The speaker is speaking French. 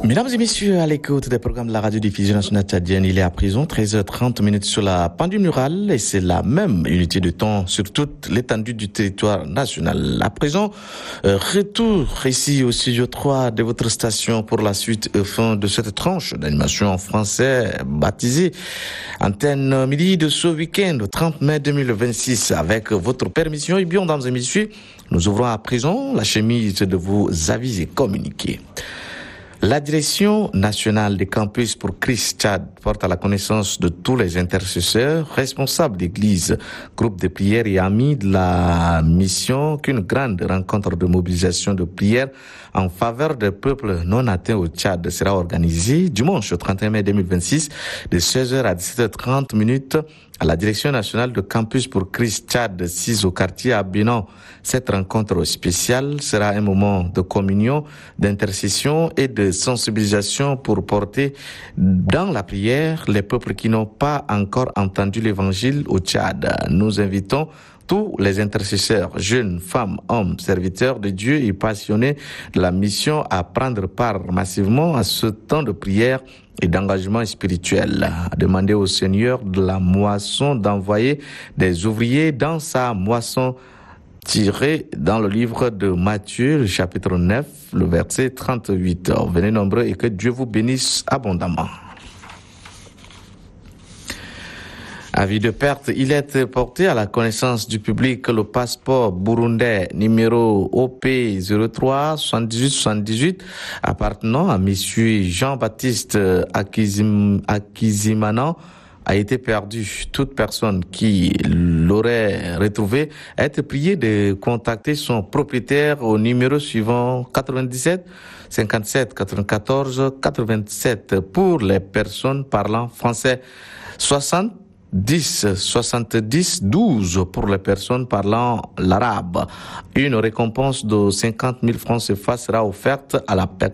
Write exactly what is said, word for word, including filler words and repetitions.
Mesdames et messieurs, à l'écoute des programmes de la radiodiffusion nationale tchadienne, il est à présent treize heures trente minutes sur la pendule murale et c'est la même unité de temps sur toute l'étendue du territoire national. À présent, euh, retour ici au studio trois de votre station pour la suite et fin de cette tranche d'animation en français baptisée Antenne Midi de ce week-end, trente mai deux mille vingt-six. Avec votre permission, et bien, mesdames et messieurs, nous ouvrons à présent la chemise de vos avis et communiqués. La direction nationale des campus pour Christ Tchad porte à la connaissance de tous les intercesseurs, responsables d'église, groupes de prière et amis de la mission qu'une grande rencontre de mobilisation de prière en faveur des peuples non atteints au Tchad sera organisée dimanche trente et un mai deux mille vingt-six de seize heures à dix-sept heures trente minutes à la direction nationale de campus pour Christ Tchad six au quartier Abidjan. Cette rencontre spéciale sera un moment de communion, d'intercession et de sensibilisation pour porter dans la prière les peuples qui n'ont pas encore entendu l'évangile au Tchad. Nous invitons tous les intercesseurs, jeunes, femmes, hommes, serviteurs de Dieu et passionnés de la mission à prendre part massivement à ce temps de prière et d'engagement spirituel. Demandez au Seigneur de la moisson d'envoyer des ouvriers dans sa moisson tiré dans le livre de Matthieu, le chapitre neuf, le verset trente-huit. Venez nombreux et que Dieu vous bénisse abondamment. Avis de perte, il est porté à la connaissance du public que le passeport burundais numéro O P zéro trois soixante-dix-huit soixante-dix-huit appartenant à monsieur Jean-Baptiste Akizim, Akizimana a été perdu. Toute personne qui l'aurait retrouvé a été priée de contacter son propriétaire au numéro suivant quatre-vingt-dix-sept cinquante-sept quatre-vingt-quatorze quatre-vingt-sept pour les personnes parlant français, soixante dix soixante-dix douze pour les personnes parlant l'arabe. Une récompense de cinquante mille francs C F A sera offerte à la personne